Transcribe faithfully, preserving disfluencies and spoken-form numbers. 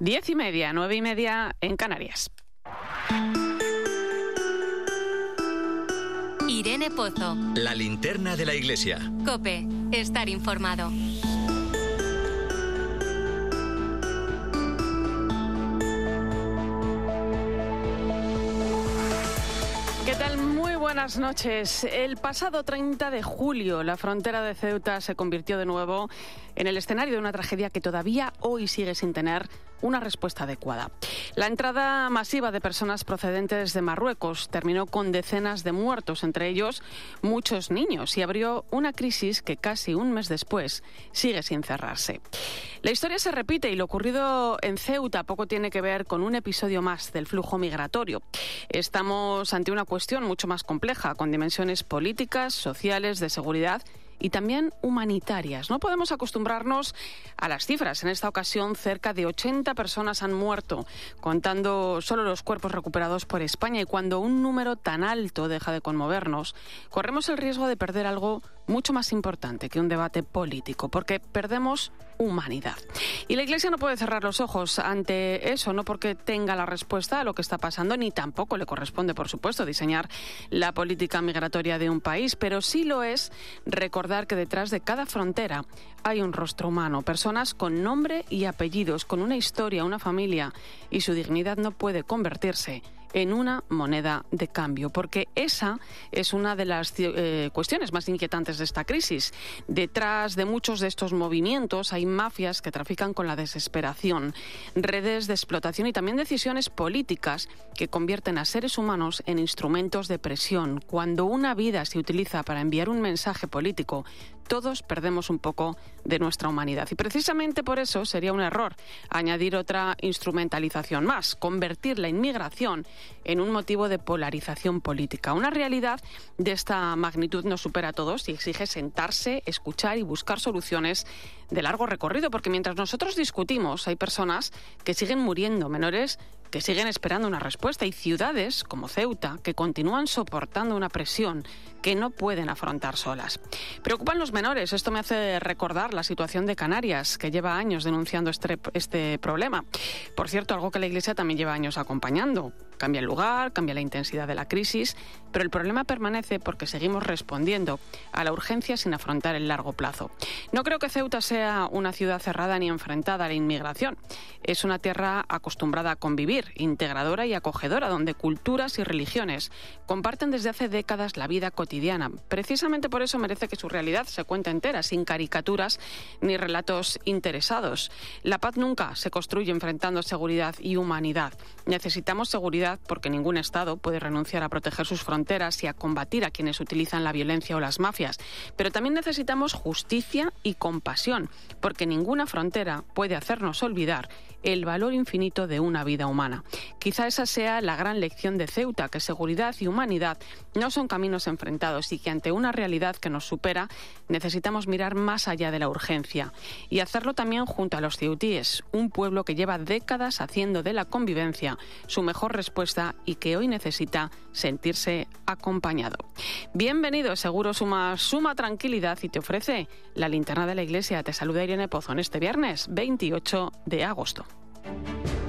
Diez y media, nueve y media en Canarias. Irene Pozo. La linterna de la iglesia. COPE. Estar informado. ¿Qué tal? Muy buenas noches. El pasado treinta de julio, la frontera de Ceuta se convirtió de nuevo en el escenario de una tragedia que todavía hoy sigue sin tener una respuesta adecuada. La entrada masiva de personas procedentes de Marruecos terminó con decenas de muertos, entre ellos muchos niños, y abrió una crisis que casi un mes después sigue sin cerrarse. La historia se repite y lo ocurrido en Ceuta poco tiene que ver con un episodio más del flujo migratorio. Estamos ante una cuestión mucho más compleja, con dimensiones políticas, sociales, de seguridad y también humanitarias. No podemos acostumbrarnos a las cifras. En esta ocasión, cerca de ochenta personas han muerto, contando solo los cuerpos recuperados por España. Y cuando un número tan alto deja de conmovernos, corremos el riesgo de perder algo mucho más importante que un debate político, porque perdemos humanidad. Y la Iglesia no puede cerrar los ojos ante eso, no porque tenga la respuesta a lo que está pasando, ni tampoco le corresponde, por supuesto, diseñar la política migratoria de un país, pero sí lo es recordar que detrás de cada frontera hay un rostro humano, personas con nombre y apellidos, con una historia, una familia, y su dignidad no puede convertirse en una moneda de cambio, porque esa es una de las eh, cuestiones más inquietantes de esta crisis. Detrás de muchos de estos movimientos hay mafias que trafican con la desesperación, redes de explotación y también decisiones políticas que convierten a seres humanos en instrumentos de presión. Cuando una vida se utiliza para enviar un mensaje político, todos perdemos un poco de nuestra humanidad. Y precisamente por eso sería un error añadir otra instrumentalización más, convertir la inmigración en un motivo de polarización política. Una realidad de esta magnitud nos supera a todos y exige sentarse, escuchar y buscar soluciones de largo recorrido, porque mientras nosotros discutimos, hay personas que siguen muriendo, menores que siguen esperando una respuesta, y ciudades como Ceuta que continúan soportando una presión que no pueden afrontar solas. Preocupan los menores. Esto me hace recordar la situación de Canarias, que lleva años denunciando este, este problema. Por cierto, algo que la Iglesia también lleva años acompañando. Cambia el lugar, cambia la intensidad de la crisis, pero el problema permanece porque seguimos respondiendo a la urgencia sin afrontar el largo plazo. No creo que Ceuta sea una ciudad cerrada ni enfrentada a la inmigración. Es una tierra acostumbrada a convivir, integradora y acogedora, donde culturas y religiones comparten desde hace décadas la vida cotidiana. Precisamente por eso merece que su realidad se cuente entera, sin caricaturas ni relatos interesados. La paz nunca se construye enfrentando seguridad y humanidad. Necesitamos seguridad porque ningún Estado puede renunciar a proteger sus fronteras y a combatir a quienes utilizan la violencia o las mafias. Pero también necesitamos justicia y compasión, porque ninguna frontera puede hacernos olvidar el valor infinito de una vida humana. Quizá esa sea la gran lección de Ceuta, que seguridad y humanidad no son caminos enfrentados y que ante una realidad que nos supera necesitamos mirar más allá de la urgencia y hacerlo también junto a los ceutíes, un pueblo que lleva décadas haciendo de la convivencia su mejor respuesta y que hoy necesita sentirse acompañado. Bienvenido, seguro suma, suma tranquilidad y te ofrece la linterna de la Iglesia. Te saluda Irene Pozo en este viernes veintiocho de agosto.